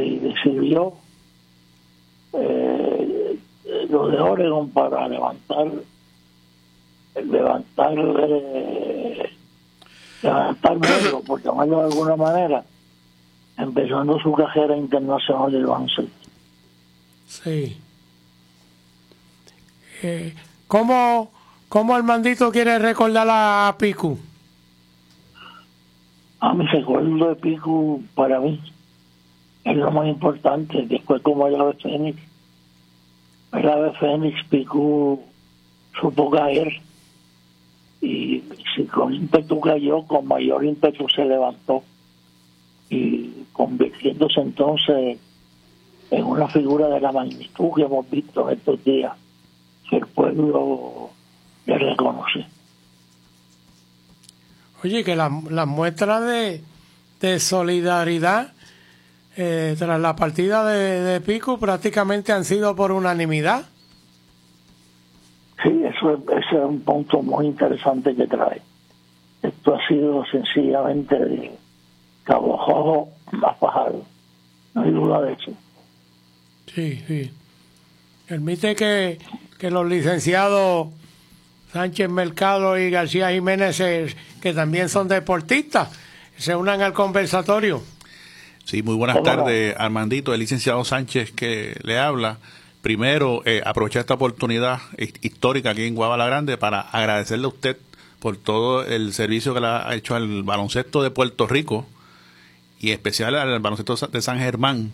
y decidió lo de Oregon para levantar medio, por llamarlo de alguna manera, empezando su carrera internacional del baloncesto. Sí. ¿Cómo Armandito quiere recordar a Picu? Mi recuerdo de Picu para mí es lo más importante. Después, como el ave Fénix, Picu supo caer y si con ímpetu cayó, con mayor ímpetu se levantó y convirtiéndose entonces en una figura de la magnitud que hemos visto en estos días, que el pueblo le reconoce. Oye, que las muestras de solidaridad tras la partida de Picu prácticamente han sido por unanimidad. Sí, ese es un punto muy interesante que trae. Esto ha sido sencillamente de cabo rojo más pájaro. No hay duda de eso. Sí. Permite que los licenciados Sánchez Mercado y García Jiménez, que también son deportistas, se unan al conversatorio. Sí, muy buenas tardes, Armandito, el licenciado Sánchez que le habla. Primero, aprovechar esta oportunidad histórica aquí en Guabala Grande para agradecerle a usted por todo el servicio que le ha hecho al baloncesto de Puerto Rico y en especial al baloncesto de San Germán,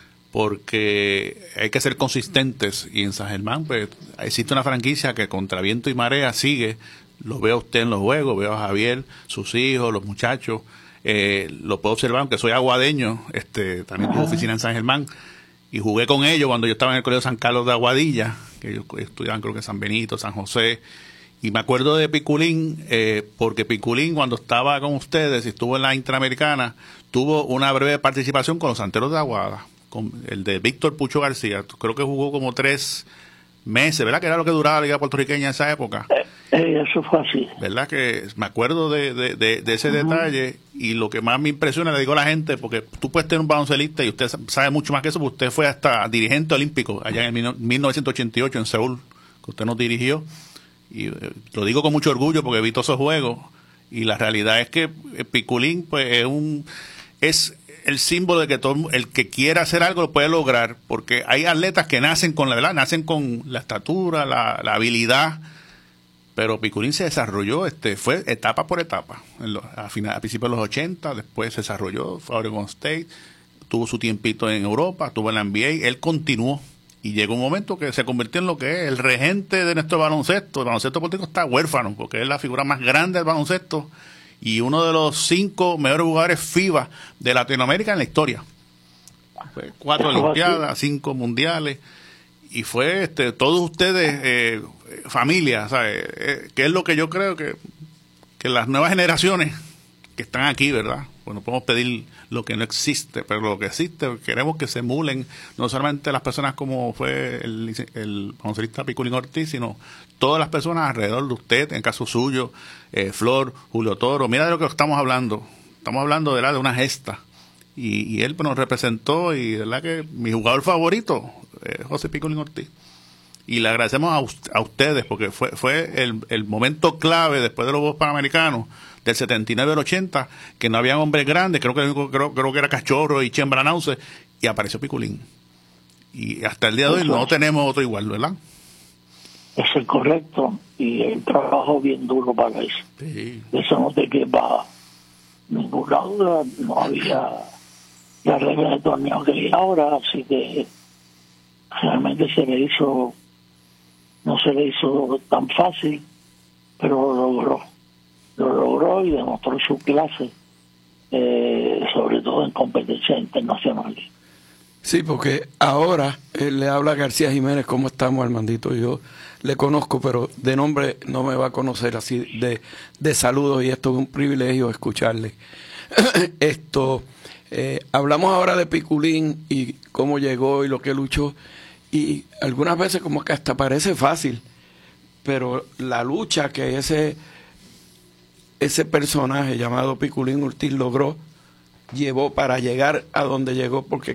porque hay que ser consistentes y en San Germán pues existe una franquicia que contra viento y marea sigue. Lo veo a usted en los juegos, veo a Javier, sus hijos, los muchachos, lo puedo observar, aunque soy aguadeño, también tuve oficina en San Germán y jugué con ellos cuando yo estaba en el Colegio San Carlos de Aguadilla, que ellos estudiaban creo que San Benito, San José, y me acuerdo de Piculín, porque Piculín cuando estaba con ustedes y estuvo en la Interamericana, tuvo una breve participación con los Santeros de Aguada, con el de Víctor Pucho García, creo que jugó como 3 meses, ¿verdad? Que era lo que duraba la Liga Puertorriqueña en esa época. Eso fue así. ¿Verdad? Que me acuerdo de ese detalle, y lo que más me impresiona, le digo a la gente, porque tú puedes tener un baloncelista y usted sabe mucho más que eso, porque usted fue hasta dirigente olímpico allá en 1988 en Seúl, que usted nos dirigió, y lo digo con mucho orgullo porque he visto esos juegos, y la realidad es que Piculín pues es el símbolo de que todo el que quiera hacer algo lo puede lograr, porque hay atletas que nacen con la verdad, nacen con la estatura, la habilidad, pero Piculín se desarrolló, fue etapa por etapa, a principios de los 80, después se desarrolló, fue a Oregon State, tuvo su tiempito en Europa, tuvo en la NBA, él continuó, y llegó un momento que se convirtió en lo que es el regente de nuestro baloncesto. El baloncesto político está huérfano, porque es la figura más grande del baloncesto, y uno de los 5 mejores jugadores FIBA de Latinoamérica en la historia. Fue 4 olimpiadas, 5 mundiales, y fue todos ustedes familia, ¿sabes? Que es lo que yo creo que las nuevas generaciones que están aquí, ¿verdad? Pues no podemos pedir lo que no existe, pero lo que existe queremos que se emulen no solamente las personas como fue el baloncelista Piculín Ortiz, sino todas las personas alrededor de usted, en caso suyo, Flor, Julio Toro. Mira de lo que estamos hablando de una gesta, y él pues, nos representó, y verdad que mi jugador favorito, José Piculín Ortiz, y le agradecemos a ustedes porque fue el momento clave después de los Juegos Panamericanos del 79 al 80, que no había hombres grandes, creo que era Cachorro y Chembranause, y apareció Piculín, y hasta el día de hoy no tenemos otro igual, ¿verdad? Eso es correcto, y él trabajó bien duro para eso. Sí. Eso no te quepa ninguna duda, no había la regla de torneo que hay ahora, así que realmente no se le hizo tan fácil, pero lo logró y demostró su clase, sobre todo en competencias internacionales. Sí, porque ahora le habla a García Jiménez. ¿Cómo estamos, Armandito? Yo le conozco, pero de nombre no me va a conocer, así de saludos, y esto es un privilegio escucharle. Hablamos ahora de Piculín y cómo llegó y lo que luchó, y algunas veces como que hasta parece fácil, pero la lucha que ese personaje llamado Piculín Ortiz llevó para llegar a donde llegó, porque